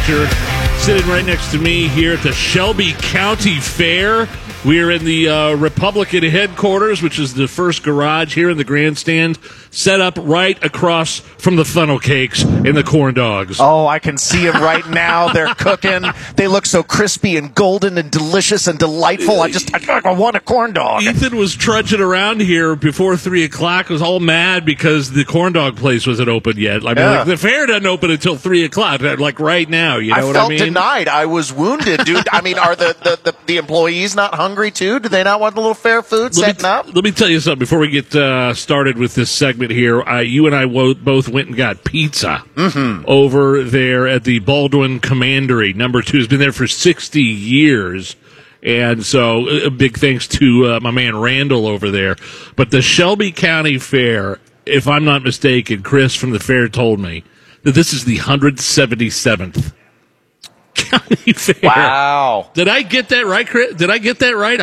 Fraser, sitting right next to me here at the Shelby County Fair. We are in the Republican headquarters, which is the first garage here in the grandstand, set up right across from the funnel cakes and the corn dogs. Oh, I can see them right now. They're cooking. They look so crispy and golden and delicious and delightful. I want a corn dog. Ethan was trudging around here before 3 o'clock, was all mad because the corn dog place wasn't open yet. I mean, like, the fair doesn't open until 3 o'clock, like right now. You know what I mean? I felt denied. I was wounded, dude. I mean, are the employees not hungry too? Do they not want the little fair food setting up? Let me tell you something before we get started with this segment here. You and I both went and got pizza over there at the Baldwin Commandery. Number 2 has been there for 60 years. And so a big thanks to my man Randall over there. But the Shelby County Fair, if I'm not mistaken, Chris from the fair told me that this is the 177th County Fair. Wow. Did I get that right, Chris? Did I get that right?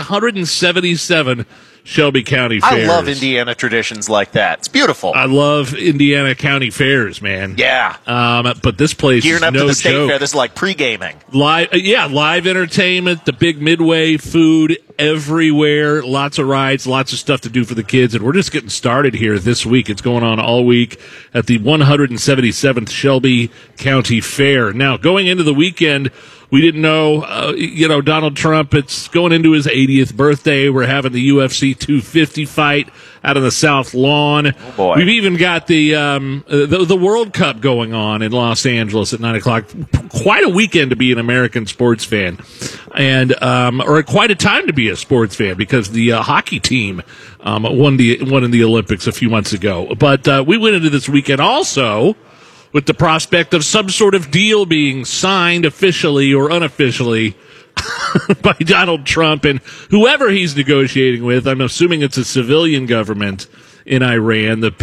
177 Shelby County Fairs. I love Indiana traditions like that. It's beautiful. I love Indiana County Fairs, man. Yeah. But this place Gearing is up no to the state joke. fair, this is like pre-gaming. Live entertainment, the big Midway food everywhere, lots of rides, lots of stuff to do for the kids, and we're just getting started here this week. It's going on all week at the 177th Shelby County Fair. Now, going into the weekend, we didn't know, Donald Trump, it's going into his 80th birthday. We're having the UFC 250 fight out on the South Lawn. Oh, boy. We've even got the World Cup going on in Los Angeles at 9 o'clock. Quite a weekend to be an American sports fan, and or quite a time to be a sports fan because the hockey team won in the Olympics a few months ago. But we went into this weekend also with the prospect of some sort of deal being signed officially or unofficially by Donald Trump and whoever he's negotiating with. I'm assuming it's a civilian government in Iran. The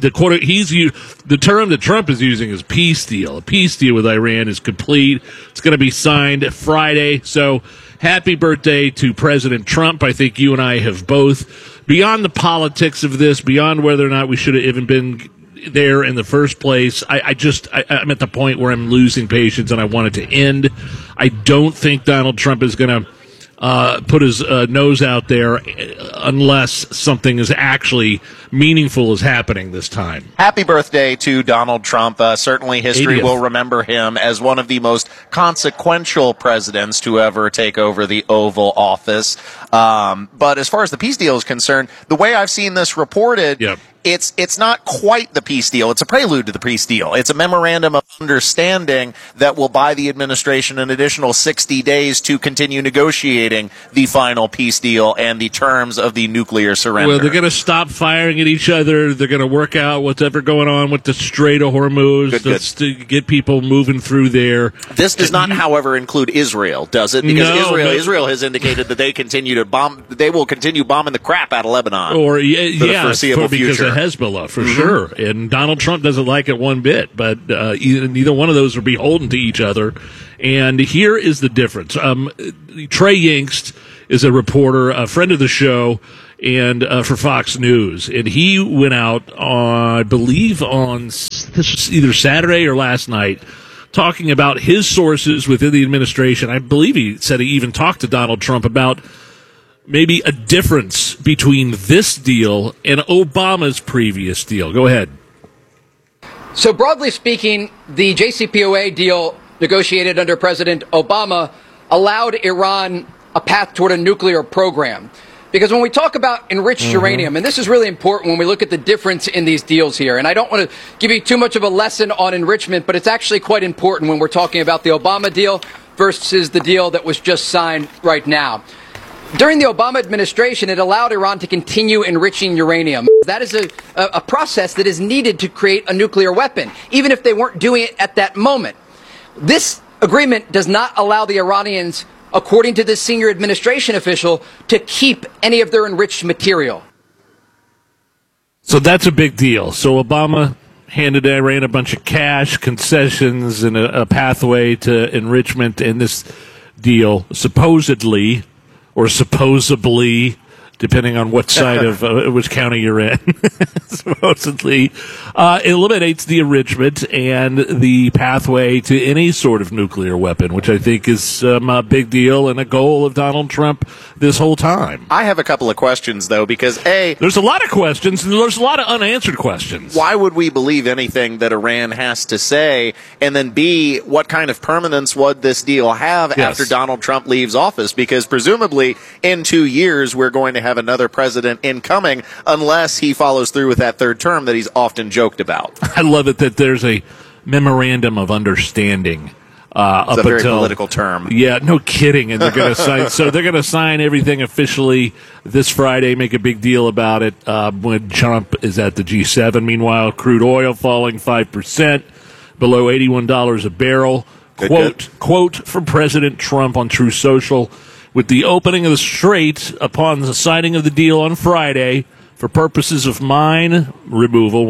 term that Trump is using is peace deal. A peace deal with Iran is complete. It's going to be signed Friday. So happy birthday to President Trump. I think you and I have both, beyond the politics of this, beyond whether or not we should have even been there in the first place, I'm at the point where I'm losing patience and I want it to end. I don't think Donald Trump is going to put his nose out there unless something is actually meaningful is happening this time. Happy birthday to Donald Trump. Certainly history 80th. will remember him as one of the most consequential presidents to ever take over the Oval Office. But as far as the peace deal is concerned, the way I've seen this reported, Yep. It's not quite the peace deal. It's a prelude to the peace deal. It's a memorandum of understanding that will buy the administration an additional 60 days to continue negotiating the final peace deal and the terms of the nuclear surrender. Well, they're going to stop firing at each other. They're going to work out whatever going on with the Strait of Hormuz. That's to get people moving through there. This does not, however, include Israel, does it? Because Israel has indicated that they continue to bomb. They will continue bombing the crap out of Lebanon for the foreseeable future. Hezbollah, for sure. And Donald Trump doesn't like it one bit, but neither one of those are beholden to each other. And here is the difference. Trey Yingst is a reporter, a friend of the show, and for Fox News. And he went out, I believe, on this was either Saturday or last night, talking about his sources within the administration. I believe he said he even talked to Donald Trump about maybe a difference between this deal and Obama's previous deal. Go ahead. So broadly speaking, the JCPOA deal negotiated under President Obama allowed Iran a path toward a nuclear program. Because when we talk about enriched uranium, and this is really important when we look at the difference in these deals here, and I don't want to give you too much of a lesson on enrichment, but it's actually quite important when we're talking about the Obama deal versus the deal that was just signed right now. During the Obama administration, it allowed Iran to continue enriching uranium. That is a process that is needed to create a nuclear weapon, even if they weren't doing it at that moment. This agreement does not allow the Iranians, according to this senior administration official, to keep any of their enriched material. So that's a big deal. So Obama handed Iran a bunch of cash, concessions, and a pathway to enrichment, and this deal supposedly or supposedly depending on what side of which county you're in. Supposedly, eliminates the enrichment and the pathway to any sort of nuclear weapon, which I think is a big deal and a goal of Donald Trump this whole time. I have a couple of questions, though, because A, there's a lot of questions and there's a lot of unanswered questions. Why would we believe anything that Iran has to say? And then B, what kind of permanence would this deal have after Donald Trump leaves office? Because presumably in 2 years, we're going to have another president incoming unless he follows through with that third term that he's often joked about. I love it that there's a memorandum of understanding. It's a very political term. Yeah, no kidding. And they're going to sign. So they're going to sign everything officially this Friday. Make a big deal about it when Trump is at the G7. Meanwhile, crude oil falling 5%, below $81 a barrel. Quote from President Trump on Truth Social: "With the opening of the Strait upon the signing of the deal on Friday, for purposes of mine removal,"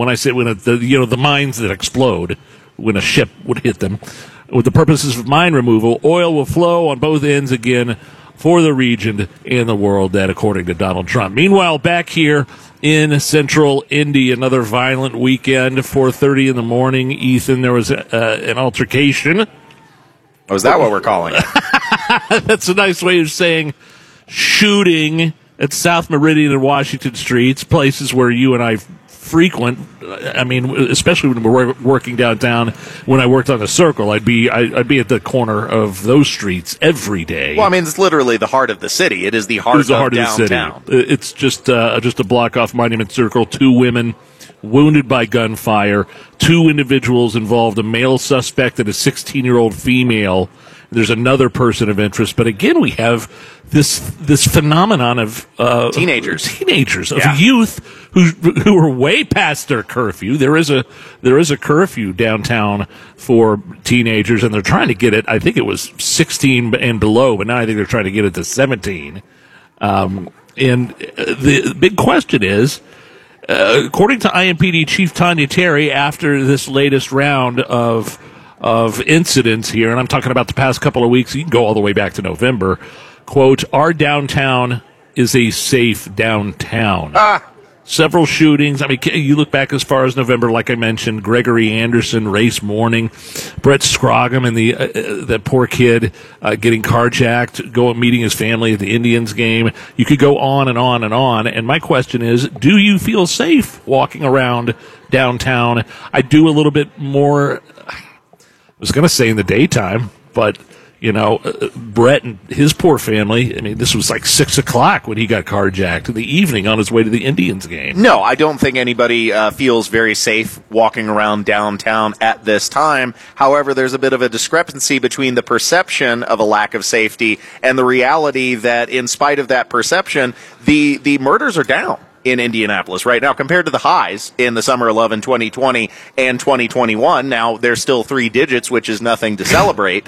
the mines that explode when a ship would hit them. "With the purposes of mine removal, oil will flow on both ends again for the region and the world," that according to Donald Trump. Meanwhile, back here in central Indy, another violent weekend, 4:30 in the morning. Ethan, there was an altercation. Oh, is that what we're calling it? That's a nice way of saying shooting at South Meridian and Washington Streets, places where you and I frequent. I mean, especially when we're working downtown. When I worked on the Circle, I'd be at the corner of those streets every day. Well, I mean, it's literally the heart of the city. It is the heart of downtown. The city. It's just a block off Monument Circle. 2 women wounded by gunfire. 2 individuals involved: a male suspect and a 16-year-old female. There's another person of interest, but again, we have this phenomenon of teenagers of youth who are way past their curfew. There is a curfew downtown for teenagers, and they're trying to get it. I think it was 16 and below, but now I think they're trying to get it to 17. And the big question is, according to IMPD Chief Tanya Terry, after this latest round of incidents here, and I'm talking about the past couple of weeks, you can go all the way back to November, quote, "Our downtown is a safe downtown." Several shootings. I mean, you look back as far as November, like I mentioned, Gregory Anderson, race morning, Brett Scroggum and that poor kid getting carjacked, meeting his family at the Indians game. You could go on and on and on. And my question is, do you feel safe walking around downtown? I do a little bit more. I was going to say in the daytime, but, Brett and his poor family, I mean, this was like 6 o'clock when he got carjacked in the evening on his way to the Indians game. No, I don't think anybody feels very safe walking around downtown at this time. However, there's a bit of a discrepancy between the perception of a lack of safety and the reality that in spite of that perception, the murders are down in Indianapolis right now compared to the highs in the summer of 2020 and 2021. Now, there's still 3 digits, which is nothing to celebrate.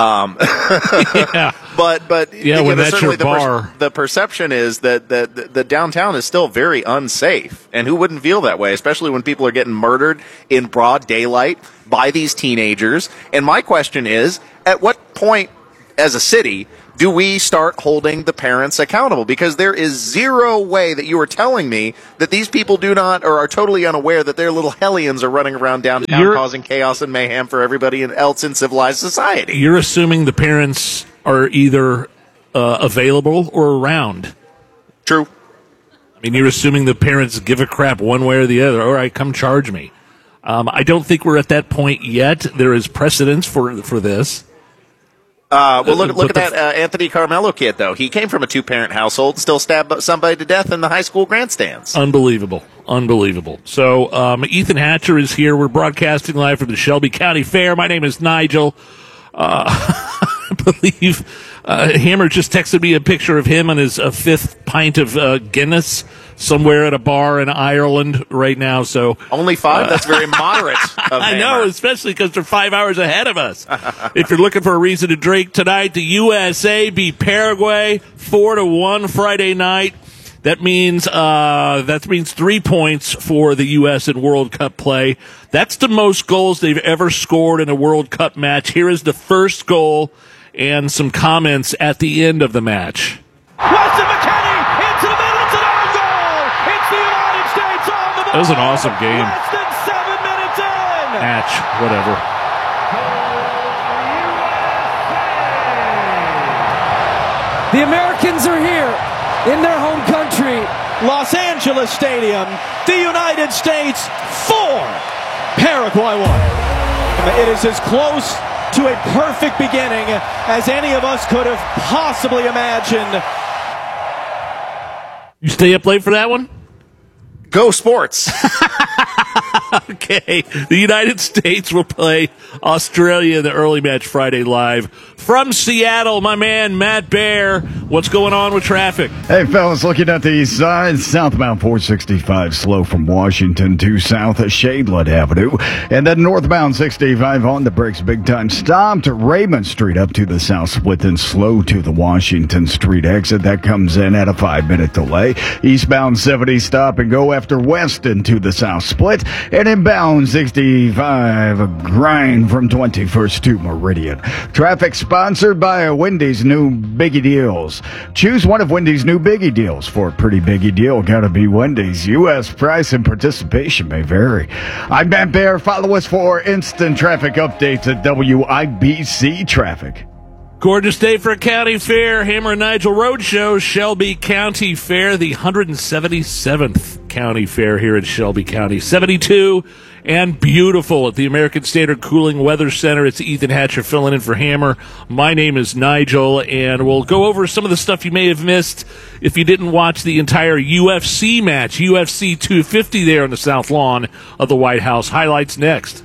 Yeah. But when that's your bar. The perception is that the downtown is still very unsafe. And who wouldn't feel that way, especially when people are getting murdered in broad daylight by these teenagers? And my question is, at what point as a city do we start holding the parents accountable? Because there is zero way that you are telling me that these people do not or are totally unaware that their little hellions are running around downtown causing chaos and mayhem for everybody else in civilized society. You're assuming the parents are either available or around. True. I mean, you're assuming the parents give a crap one way or the other. All right, come charge me. I don't think we're at that point yet. There is precedence for this. Well, look at that Anthony Carmelo kid, though. He came from a 2-parent household, still stabbed somebody to death in the high school grandstands. Unbelievable. So, Ethan Hatcher is here. We're broadcasting live from the Shelby County Fair. My name is Nigel. I believe Hammer just texted me a picture of him on his 5th pint of Guinness somewhere at a bar in Ireland right now. So only 5? That's very moderate of I know, especially because they're 5 hours ahead of us. If you're looking for a reason to drink tonight, the USA beat Paraguay 4-1 Friday night. That means 3 points for the U.S. in World Cup play. That's the most goals they've ever scored in a World Cup match. Here is the first goal and some comments at the end of the match. Weston McKennie into the middle. It's That was an awesome game. Less than 7 minutes in. Match, whatever. The Americans are here in their home country, Los Angeles Stadium. The United States 4, Paraguay 1. It is as close to a perfect beginning as any of us could have possibly imagined. You stay up late for that one? Go Sports. Okay. The United States will play Australia in the early match Friday live. From Seattle, my man Matt Bear. What's going on with traffic? Hey, fellas, looking at the east side, southbound 465 slow from Washington to south of Shadeland Avenue. And then northbound 65 on the brakes, big time stop to Raymond Street up to the south split, then slow to the Washington Street exit. That comes in at a 5-minute delay. Eastbound 70 stop and go after Weston to the south split. And inbound 65, a grind from 21st to Meridian. Traffic sponsored by Wendy's new Biggie Deals. Choose one of Wendy's new Biggie Deals. For a pretty biggie deal, gotta be Wendy's. U.S. price and participation may vary. I'm Matt Bear. Follow us for instant traffic updates at WIBC Traffic. Gorgeous day for a county fair. Hammer and Nigel Roadshow, Shelby County Fair, the 177th county fair here in Shelby County. 72 and beautiful at the American Standard Cooling Weather Center. It's Ethan Hatcher filling in for Hammer. My name is Nigel, and we'll go over some of the stuff you may have missed if you didn't watch the entire UFC match, UFC 250 there on the South Lawn of the White House. Highlights next.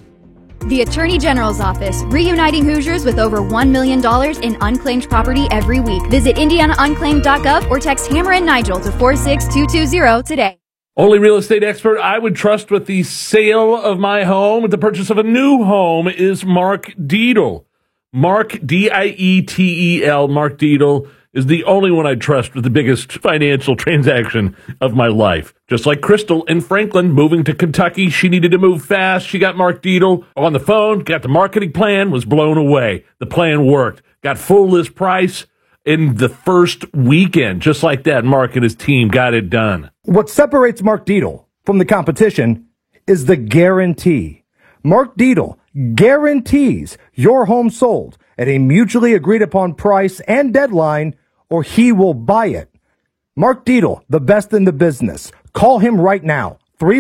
The Attorney General's Office, reuniting Hoosiers with over $1 million in unclaimed property every week. Visit IndianaUnclaimed.gov or text Hammer and Nigel to 46220 today. Only real estate expert I would trust with the sale of my home, with the purchase of a new home, is Mark Dietel. Mark, D-I-E-T-E-L, Mark Dietel is the only one I trust with the biggest financial transaction of my life. Just like Crystal in Franklin moving to Kentucky, she needed to move fast. She got Mark Dietel on the phone, got the marketing plan, was blown away. The plan worked. Got full list price in the first weekend. Just like that, Mark and his team got it done. What separates Mark Dietel from the competition is the guarantee. Mark Dietel guarantees your home sold at a mutually agreed upon price and deadline, or he will buy it. Mark Dietel, the best in the business. Call him right now,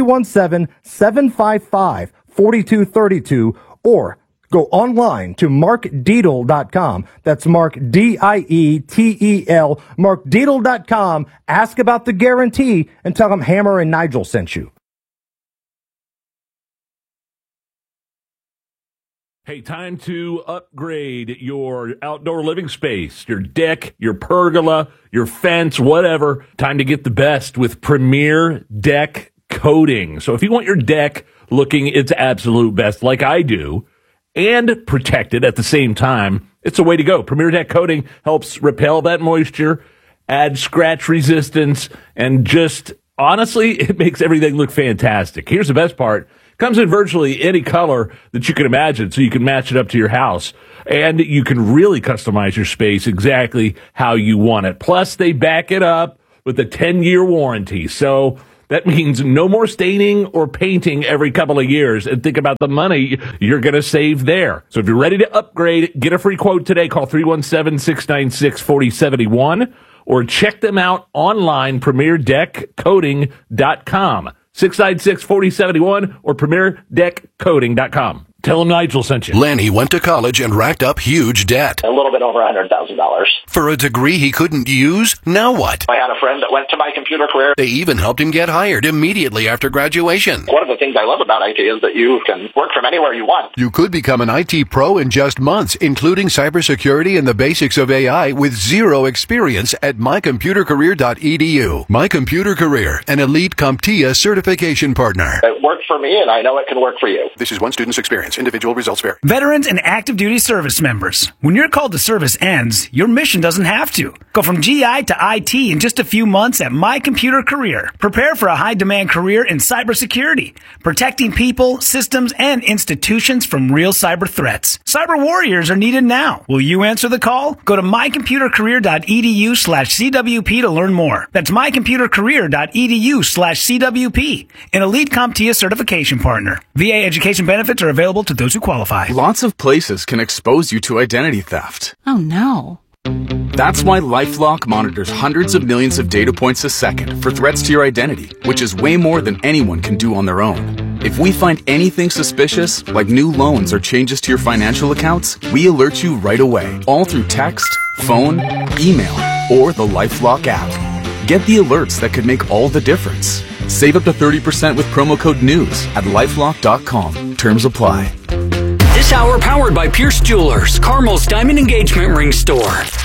317-755-4232, or go online to markdietel.com. That's Mark, D-I-E-T-E-L, markdietel.com. Ask about the guarantee and tell him Hammer and Nigel sent you. Hey, time to upgrade your outdoor living space, your deck, your pergola, your fence, whatever. Time to get the best with Premier Deck Coating. So if you want your deck looking its absolute best, like I do, and protected at the same time, it's a way to go. Premier Deck Coating helps repel that moisture, add scratch resistance, and just honestly, it makes everything look fantastic. Here's the best part. Comes in virtually any color that you can imagine, so you can match it up to your house. And you can really customize your space exactly how you want it. Plus, they back it up with a 10-year warranty. So that means no more staining or painting every couple of years. And think about the money you're going to save there. So if you're ready to upgrade, get a free quote today. Call 317-696-4071 or check them out online, PremierDeckCoating.com. 696-4071 or PremierDeckCoating.com. Tell them Nigel sent you. Lanny went to college and racked up huge debt. A little bit over $100,000. For a degree he couldn't use? Now what? I had a friend that went to My Computer Career. They even helped him get hired immediately after graduation. One of the things I love about IT is that you can work from anywhere you want. You could become an IT pro in just months, including cybersecurity and the basics of AI with zero experience at mycomputercareer.edu. My Computer Career, an elite CompTIA certification partner. It worked for me, and I know it can work for you. This is one student's experience. experience. Individual results vary. Veterans and active duty service members. When your call to service ends, your mission doesn't have to. Go from GI to IT in just a few months at My Computer Career. Prepare for a high-demand career in cybersecurity, protecting people, systems, and institutions from real cyber threats. Cyber warriors are needed now. Will you answer the call? Go to mycomputercareer.edu/CWP to learn more. That's mycomputercareer.edu/CWP, an Elite CompTIA certification partner. VA education benefits are available to those who qualify. Lots of places can expose you to identity theft. Oh no. That's why LifeLock monitors hundreds of millions of data points a second for threats to your identity, which is way more than anyone can do on their own. If we find anything suspicious, like new loans or changes to your financial accounts, we alert you right away, all through text, phone, email, or the LifeLock app. Get the alerts that could make all the difference. Save up to 30% with promo code NEWS at LifeLock.com. Terms apply. This hour powered by Pierce Jewelers, Carmel's Diamond Engagement Ring Store.